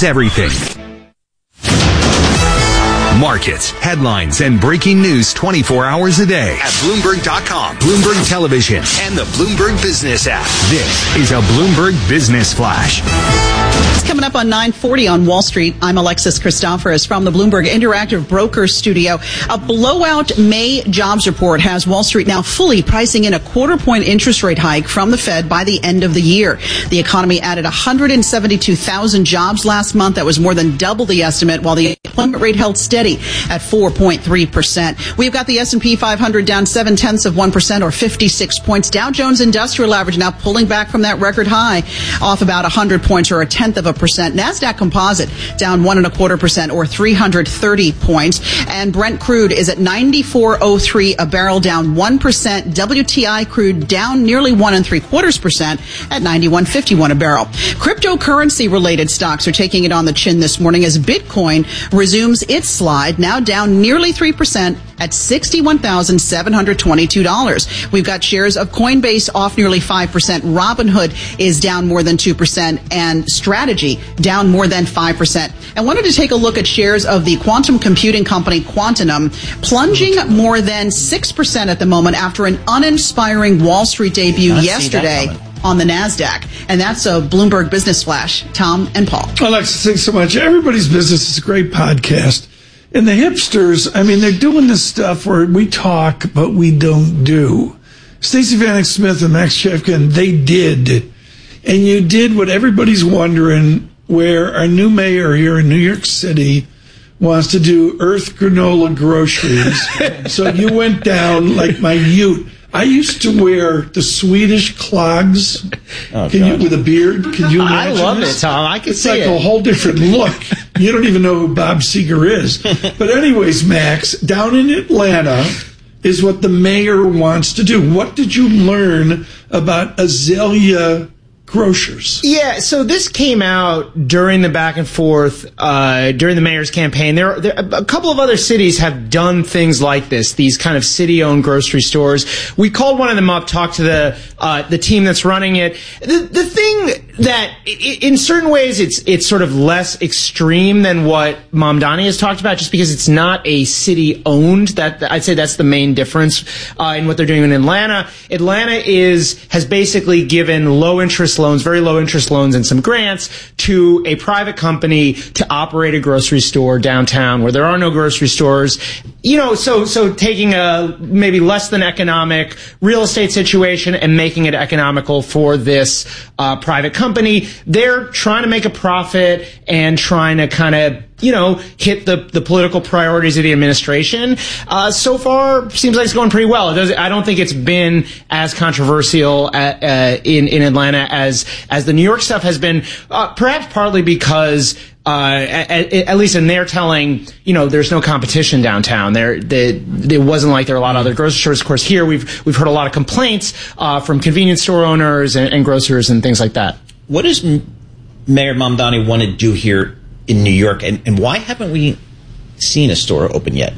is everything. Markets, headlines, and breaking news 24 hours a day at Bloomberg.com, Bloomberg Television, and the Bloomberg Business app. This is a Bloomberg Business Flash. It's coming up on 9:40 on Wall Street. I'm Alexis Christoforous from the Bloomberg Interactive Brokers Studio. A blowout May jobs report has Wall Street now fully pricing in a quarter-point interest rate hike from the Fed by the end of the year. The economy added 172,000 jobs last month. That was more than double the estimate, while the employment rate held steady at 4.3%. We've got the S&P 500 down 0.7% or 56 points. Dow Jones Industrial Average now pulling back from that record high, off about 100 points or 0.1%. NASDAQ Composite down 1.25% or 330 points. And Brent crude is at 94.03 a barrel, down 1%. WTI crude down nearly 1.75% at 91.51 a barrel. Cryptocurrency related stocks are taking it on the chin this morning as Bitcoin resumes its slide, now down nearly 3% at $61,722. We've got shares of Coinbase off nearly 5%. Robinhood is down more than 2%, and Strategy down more than 5%. I wanted to take a look at shares of the quantum computing company Quantum, plunging more than 6% at the moment after an uninspiring Wall Street debut yesterday on the NASDAQ. And that's a Bloomberg Business Flash. Tom and Paul. Alexis, thanks so much. Everybody's Business is a great podcast. And the hipsters, I mean, they're doing this stuff where we talk, but we don't do. Stacey Vanek Smith and Max Chefkin, they did. And you did what everybody's wondering, where our new mayor here in New York City wants to do Earth granola groceries. So you went down like my ute. I used to wear the Swedish clogs with a beard. Can you imagine? I love it, Tom. I can see it. It's like a whole different look. You don't even know who Bob Seger is. But anyways, Max, down in Atlanta is what the mayor wants to do. What did you learn about Azalea Grocers? Yeah, so this came out during the back and forth during the mayor's campaign. There a couple of other cities have done things like this, these kind of city-owned grocery stores. We called one of them up, talked to the team that's running it. The thing that, in certain ways, it's sort of less extreme than what Mamdani has talked about, just because it's not a city-owned. That I'd say that's the main difference in what they're doing in Atlanta. Atlanta has basically given low-interest loans, very low-interest loans and some grants to a private company to operate a grocery store downtown where there are no grocery stores. You know, so taking a maybe less than economic real estate situation and making it economical for this private company. They're trying to make a profit and trying to kind of, hit the political priorities of the administration. So far, seems like it's going pretty well. I don't think it's been as controversial in Atlanta as the New York stuff has been, perhaps partly because at least in their telling, there's no competition downtown. It wasn't like there are a lot of other grocery stores. Of course, here we've heard a lot of complaints from convenience store owners and grocers and things like that. What does Mayor Mamdani want to do here in New York, and why haven't we seen a store open yet?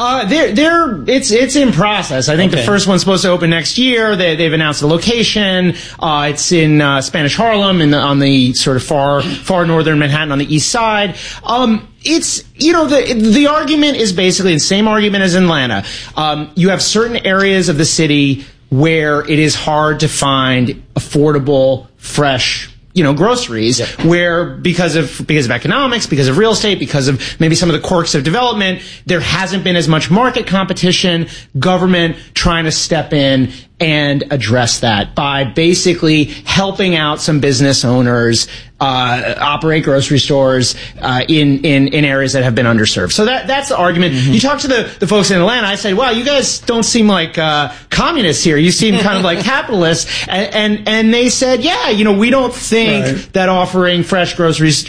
It's in process. I think the first one's supposed to open next year. They've announced the location. It's in Spanish Harlem on the sort of far northern Manhattan on the east side. It's, the argument is basically the same argument as in Atlanta. You have certain areas of the city where it is hard to find affordable, fresh, groceries, where because of economics, because of real estate, because of maybe some of the quirks of development, there hasn't been as much market competition, government trying to step in and address that by basically helping out some business owners operate grocery stores in areas that have been underserved. So that's the argument. Mm-hmm. You talk to the folks in Atlanta, I say, wow, you guys don't seem like communists here. You seem kind of like capitalists. And they said, yeah, we don't think that offering fresh groceries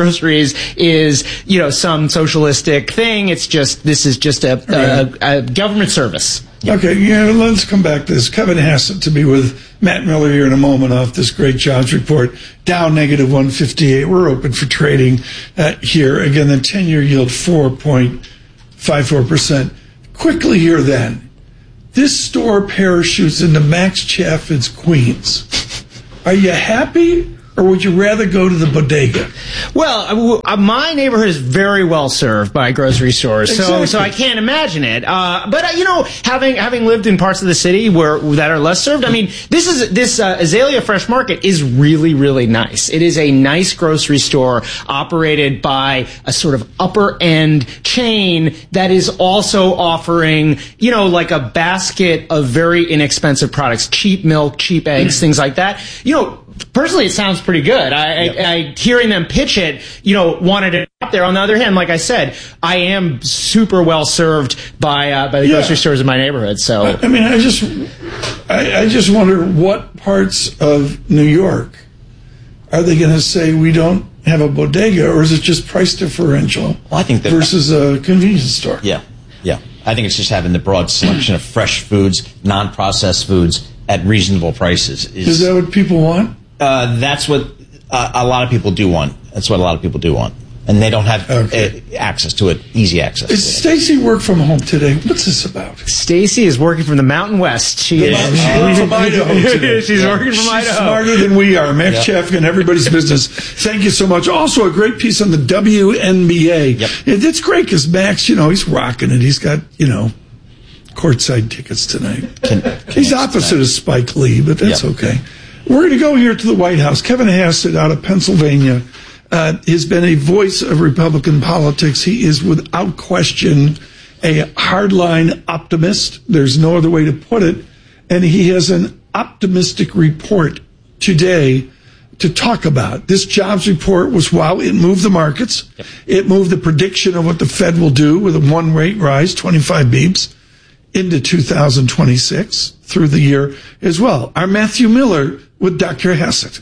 is, some socialistic thing. It's just, this is just a government service. Okay, let's come back to this. Kevin Hassett to be with Matt Miller here in a moment off this great jobs report. Dow negative 158. We're open for trading here. Again, the 10-year yield 4.54%. Quickly here then. This store parachutes into Max Chaffin's Queens. Are you happy Or would you rather go to the bodega? Well, my neighborhood is very well served by grocery stores, Exactly. so I can't imagine it. But having lived in parts of the city that are less served, I mean, this Azalea Fresh Market is really, really nice. It is a nice grocery store operated by a sort of upper end chain that is also offering, like a basket of very inexpensive products, cheap milk, cheap eggs, things like that. Personally, it sounds pretty good. I hearing them pitch it, wanted it out there. On the other hand, like I said, I am super well served by the grocery stores in my neighborhood. So I mean, I just wonder what parts of New York are they going to say we don't have a bodega, or is it just price differential? Well, I think that versus a convenience store. Yeah. I think it's just having the broad selection of fresh foods, non-processed foods at reasonable prices. Is that what people want? That's what a lot of people do want. That's what a lot of people do want. And they don't have access to it, easy access. Is Stacy work from home today? What's this about? Stacy is working from the Mountain West. She's working from Idaho today. She's working from Idaho. She's smarter than we are. Max Chafkin, everybody's business. Thank you so much. Also, a great piece on the WNBA. Yep. It's great because Max, he's rocking it. He's got, courtside tickets tonight. He's opposite of Spike Lee, but that's okay. We're going to go here to the White House. Kevin Hassett out of Pennsylvania has been a voice of Republican politics. He is without question a hardline optimist. There's no other way to put it. And he has an optimistic report today to talk about. This jobs report was, it moved the markets. Yep. It moved the prediction of what the Fed will do with a one rate rise, 25 beeps, into 2026 through the year as well. Our Matthew Miller with Dr. Hassett.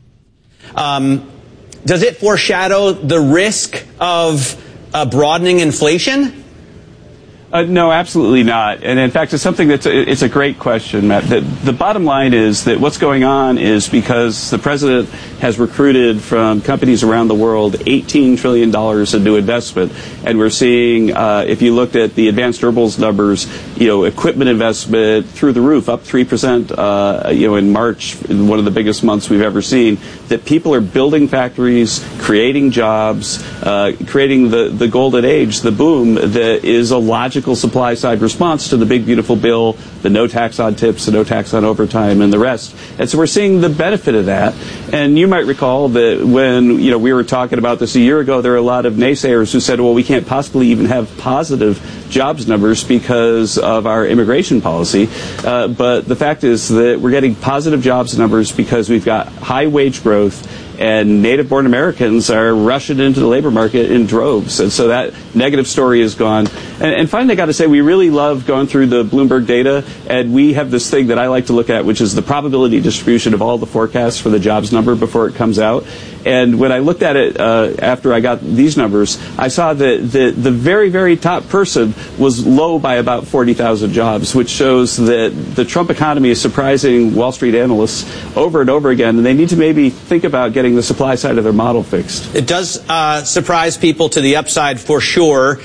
Does it foreshadow the risk of broadening inflation? No, absolutely not. And in fact, it's something it's a great question, Matt. The bottom line is that what's going on is because the president has recruited from companies around the world $18 trillion in new investment. And we're seeing, if you looked at the advanced durables numbers, equipment investment through the roof, up 3%, in March, one of the biggest months we've ever seen, that people are building factories, creating jobs, creating the golden age, the boom that is a logical supply-side response to the big, beautiful bill, the no tax on tips, the no tax on overtime, and the rest. And so we're seeing the benefit of that. And you might recall that when we were talking about this a year ago, there were a lot of naysayers who said, well, we can't possibly even have positive jobs numbers because of our immigration policy. But the fact is that we're getting positive jobs numbers because we've got high wage growth, and native-born Americans are rushing into the labor market in droves. And so that negative story is gone. And finally, I got to say, we really love going through the Bloomberg data, and we have this thing that I like to look at, which is the probability distribution of all the forecasts for the jobs number before it comes out. And when I looked at it after I got these numbers, I saw that the very, very top person was low by about 40,000 jobs, which shows that the Trump economy is surprising Wall Street analysts over and over again, and they need to maybe think about getting the supply side of their model fixed. It does surprise people to the upside for sure.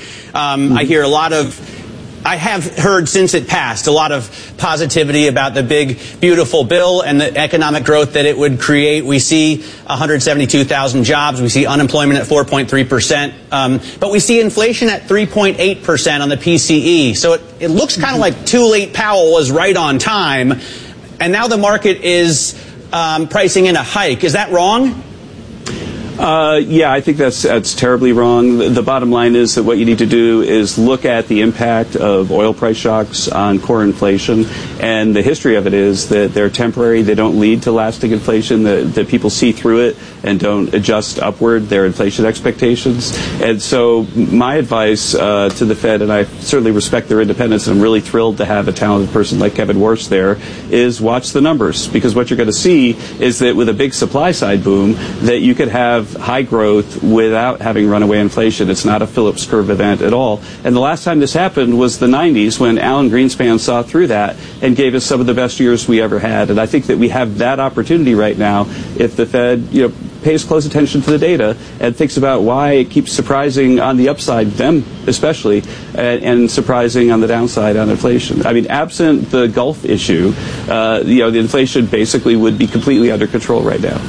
I have heard since it passed a lot of positivity about the big, beautiful bill and the economic growth that it would create. We see 172,000 jobs. We see unemployment at 4.3%. But we see inflation at 3.8% on the PCE. So it looks kind of like too late Powell was right on time. And now the market is pricing in a hike. Is that wrong? Yeah, I think that's terribly wrong. The bottom line is that what you need to do is look at the impact of oil price shocks on core inflation. And the history of it is that they're temporary. They don't lead to lasting inflation, that people see through it and don't adjust upward their inflation expectations. And so my advice to the Fed, and I certainly respect their independence, and I'm really thrilled to have a talented person like Kevin Warsh there, is watch the numbers. Because what you're going to see is that with a big supply side boom, that you could have high growth without having runaway inflation. It's not a Phillips curve event at all. And the last time this happened was the 90s, when Alan Greenspan saw through that and gave us some of the best years we ever had. And I think that we have that opportunity right now if the Fed, pays close attention to the data and thinks about why it keeps surprising on the upside, them especially, and surprising on the downside on inflation. I mean, absent the Gulf issue, the inflation basically would be completely under control right now.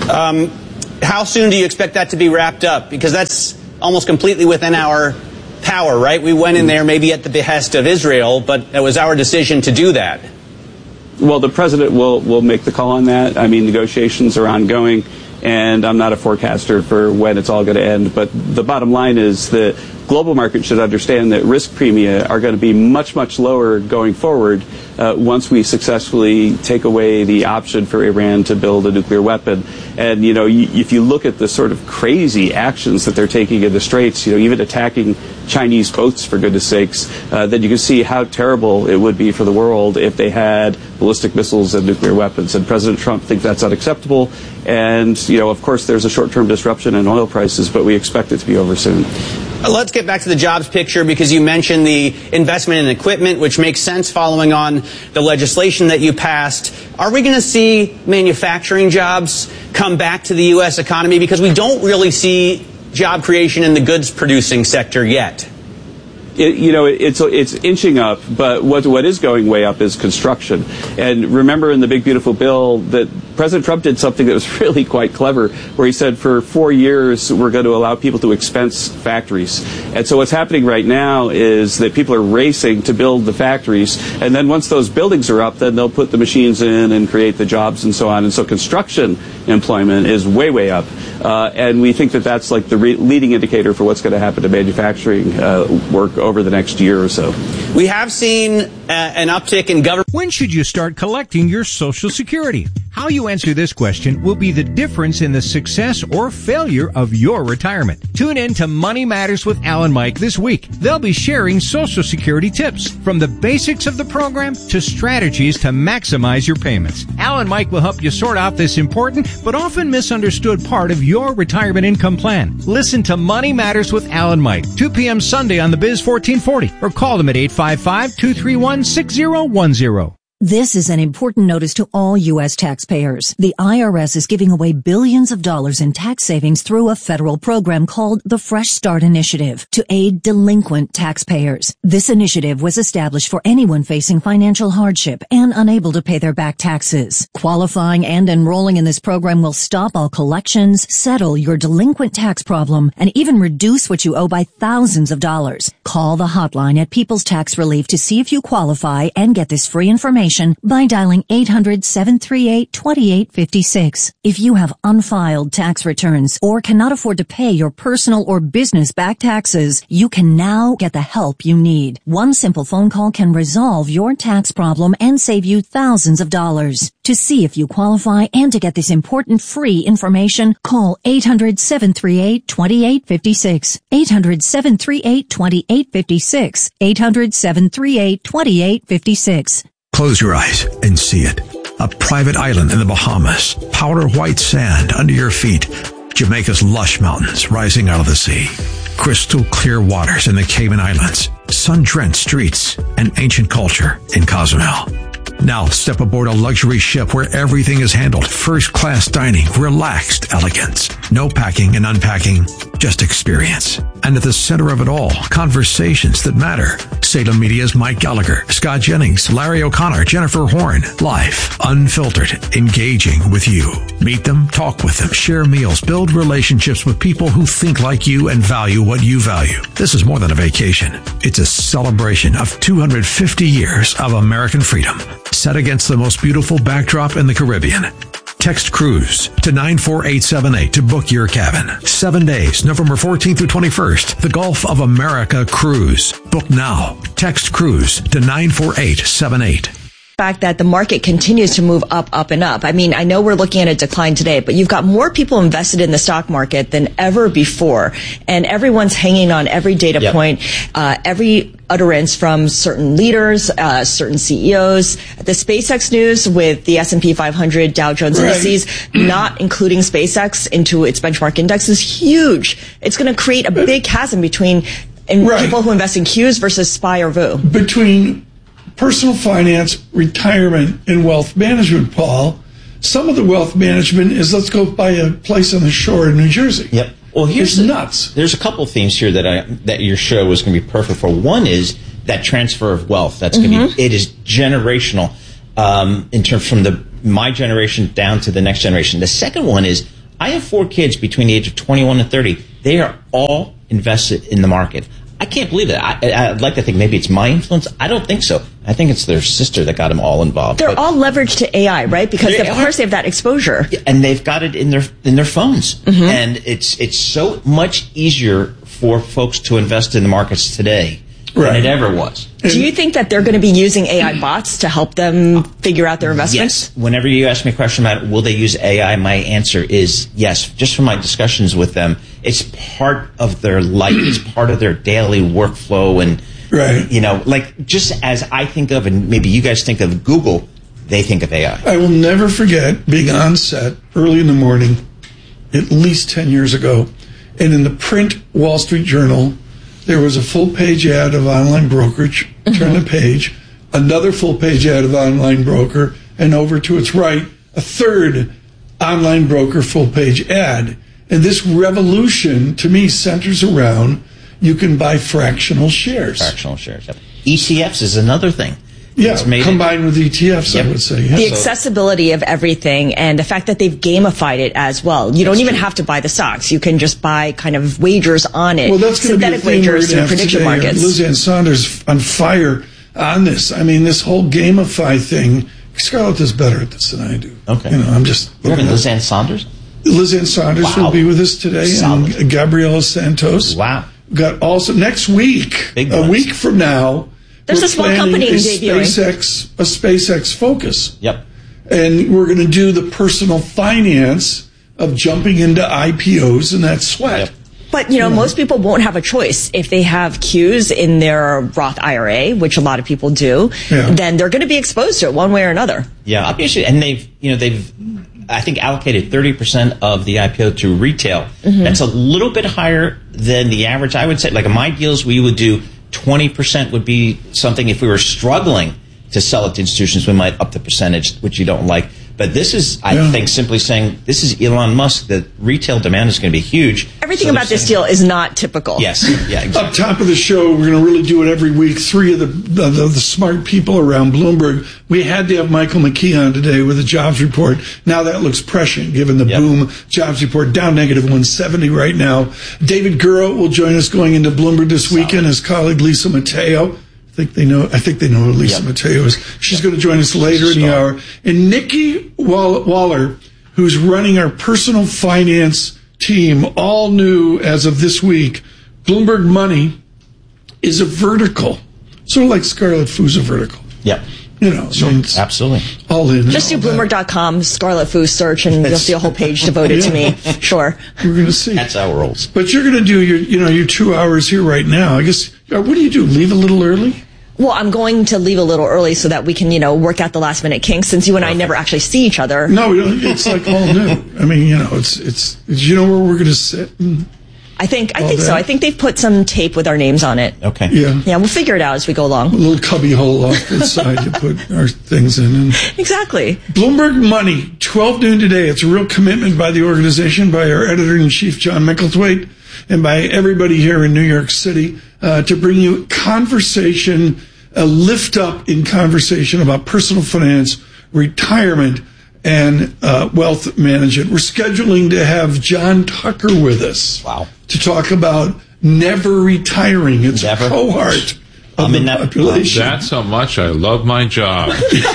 How soon do you expect that to be wrapped up? Because that's almost completely within our power, right? We went in there maybe at the behest of Israel, but it was our decision to do that. Well, the president will make the call on that. I mean, negotiations are ongoing, and I'm not a forecaster for when it's all going to end. But the bottom line is that global markets should understand that risk premia are going to be much, much lower going forward once we successfully take away the option for Iran to build a nuclear weapon. And, you know, if you look at the sort of crazy actions that they're taking in the Straits, you know, even attacking Chinese boats, for goodness sakes, then you can see how terrible it would be for the world if they had ballistic missiles and nuclear weapons. And President Trump thinks that's unacceptable. And, you know, of course, there's a short-term disruption in oil prices, but we expect it to be over soon. Let's get back to the jobs picture, because you mentioned the investment in equipment, which makes sense following on the legislation that you passed. Are we going to see manufacturing jobs come back to the U.S. economy? Because we don't really see job creation in the goods producing sector yet. It's inching up, but what is going way up is construction. And remember in the Big Beautiful Bill that President Trump did something that was really quite clever, where he said for 4 years we're going to allow people to expense factories. And so what's happening right now is that people are racing to build the factories, and then once those buildings are up, then they'll put the machines in and create the jobs and so on. And so construction employment is way, way up. And we think that that's like the leading indicator for what's going to happen to manufacturing work over the next year or so. We have seen an uptick in government. When should you start collecting your Social Security? How you answer this question will be the difference in the success or failure of your retirement. Tune in to Money Matters with Al and Mike this week. They'll be sharing Social Security tips, from the basics of the program to strategies to maximize your payments. Al and Mike will help you sort out this important but often misunderstood part of your retirement income plan. Listen to Money Matters with Al and Mike, 2 p.m. Sunday on the Biz 1440, or call them at 855-231-6010. This is an important notice to all U.S. taxpayers. The IRS is giving away billions of dollars in tax savings through a federal program called the Fresh Start Initiative to aid delinquent taxpayers. This initiative was established for anyone facing financial hardship and unable to pay their back taxes. Qualifying and enrolling in this program will stop all collections, settle your delinquent tax problem, and even reduce what you owe by thousands of dollars. Call the hotline at People's Tax Relief to see if you qualify and get this free information by dialing 800-738-2856. If you have unfiled tax returns or cannot afford to pay your personal or business back taxes, you can now get the help you need. One simple phone call can resolve your tax problem and save you thousands of dollars. To see if you qualify and to get this important free information, call 800-738-2856. 800-738-2856. 800-738-2856. Close your eyes and see it. A private island in the Bahamas. Powder white sand under your feet. Jamaica's lush mountains rising out of the sea. Crystal clear waters in the Cayman Islands. Sun-drenched streets and ancient culture in Cozumel. Now step aboard a luxury ship where everything is handled. First-class dining, relaxed elegance. No packing and unpacking, just experience. And at the center of it all, conversations that matter. Salem Media's Mike Gallagher, Scott Jennings, Larry O'Connor, Jennifer Horn. Life, unfiltered, engaging with you. Meet them, talk with them, share meals, build relationships with people who think like you and value what you value. This is more than a vacation. It's a celebration of 250 years of American freedom, set against the most beautiful backdrop in the Caribbean. Text cruise to 94878 to book your cabin. 7 days, November 14th through 21st. The Gulf of America Cruise. Book now. Text cruise to 94878. Fact that the market continues to move up, up, and up. I mean, I know we're looking at a decline today, but you've got more people invested in the stock market than ever before, and everyone's hanging on every data point, every utterance from certain leaders, certain CEOs. The SpaceX news with the S&P 500, Dow Jones indices, not including SpaceX into its benchmark index, is huge. It's going to create a big chasm between people who invest in Qs versus SPY or VOO. Between personal finance, retirement, and wealth management, Paul. Some of the wealth management is let's go buy a place on the shore in New Jersey. Yep. Well, here's nuts. There's a couple of themes here that your show was going to be perfect for. One is that transfer of wealth. That's going to be, it is generational in terms from my generation down to the next generation. The second one is I have 4 kids between the age of 21 and 30. They are all invested in the market. I can't believe it. I'd like to think maybe it's my influence. I don't think so. I think it's their sister that got them all involved. They're all leveraged to AI, right? Because of course they have that exposure, and they've got it in their phones. Mm-hmm. And it's so much easier for folks to invest in the markets today than it ever was. Do you think that they're going to be using AI bots to help them figure out their investments? Yes. Whenever you ask me a question about will they use AI, my answer is yes. Just from my discussions with them, it's part of their life. It's part of their daily workflow. And, like just as I think of, and maybe you guys think of Google, they think of AI. I will never forget being on set early in the morning, at least 10 years ago, and in the print Wall Street Journal, there was a full-page ad of online brokerage. Turn the page, another full-page ad of online broker, and over to its right, a third online broker full-page ad. And this revolution, to me, centers around you can buy fractional shares. Fractional shares, yep. ETFs is another thing. Yeah, combined with ETFs, I would say. Yeah. The accessibility of everything and the fact that they've gamified it as well. You don't even have to buy the stocks. You can just buy kind of wagers on it. Well, that's going to be a thing wagers and prediction markets. Liz Ann Saunders on fire on this. I mean, this whole gamify thing. Scarlett is better at this than I do. Okay. I'm just... Liz Ann Saunders? Liz Ann Saunders will be with us today. Solid. And Gabriela Santos. Wow. Got also next week, a week from now... There's a small company debuting. A SpaceX Focus. Yep. And we're going to do the personal finance of jumping into IPOs and that sweat. Yep. But, most people won't have a choice. If they have Qs in their Roth IRA, which a lot of people do, then they're going to be exposed to it one way or another. Yeah, obviously. And they've I think, allocated 30% of the IPO to retail. Mm-hmm. That's a little bit higher than the average. I would say, like in my deals, we would do 20% would be something if we were struggling to sell it to institutions, we might up the percentage, which you don't like. But this is, I think, simply saying this is Elon Musk, that retail demand is going to be huge. Everything about this deal is not typical. Yes. Yeah, exactly. Up top of the show, we're going to really do it every week. 3 of the smart people around Bloomberg. We had to have Michael McKee on today with a jobs report. Now that looks prescient, given the boom jobs report, down negative 170 right now. David Gura will join us going into Bloomberg this weekend. His colleague Lisa Mateo. I think they know who Lisa Mateo is. She's going to join us later in the hour. And Nikki Waller, who's running our personal finance team, all new as of this week. Bloomberg Money is a vertical, sort of like Scarlett Fu's a vertical. Yep. Absolutely. All in. Just do Bloomberg.com, Scarlett Fu search, and you'll see a whole page devoted to me. Sure. We're going to see. That's how it rolls. But you're going to do your 2 hours here right now. I guess, what do you do? Leave a little early? Well, I'm going to leave a little early so that we can, work out the last minute kinks, since you and I never actually see each other. No, it's like all new. I mean, it's where we're going to sit? I think so. I think they've put some tape with our names on it. Okay. Yeah, we'll figure it out as we go along. A little cubby hole off to the side to put our things in. Exactly. Bloomberg Money, 12 noon today. It's a real commitment by the organization, by our editor-in-chief, John Micklethwaite, and by everybody here in New York City to bring you conversation, a lift up in conversation about personal finance, retirement, and wealth management. We're scheduling to have John Tucker with us. Wow. To talk about never retiring. It's a cohort of the population. That's how much I love my job.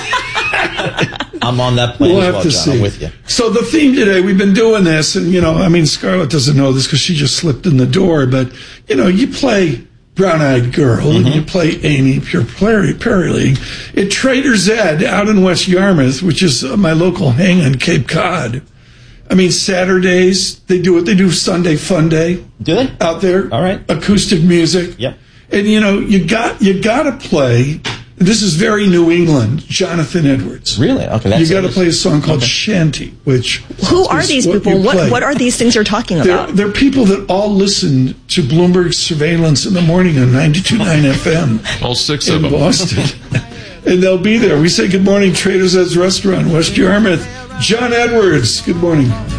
I'm on that plane we'll as well, John. I'm with you. So the theme today, we've been doing this, and Scarlett doesn't know this because she just slipped in the door, but, you play Brown-Eyed Girl, and you play Amy Pure Prairie League. At Trader's Ed out in West Yarmouth, which is my local hang on Cape Cod. Saturdays, they do what they do, Sunday Fun Day. Do they? Out there. All right. Acoustic music. Yep. And, you got to play, this is very New England, Jonathan Edwards. Really? Okay. That's you got to play a song called Shanty, which... Who are these people? What are these things you're talking about? They're people that all listen to Bloomberg Surveillance in the morning on 92.9 FM. All 6 of them. In Boston. And they'll be there. We say good morning, Trader's Ed's Restaurant, West Yarmouth. John Edwards, good morning.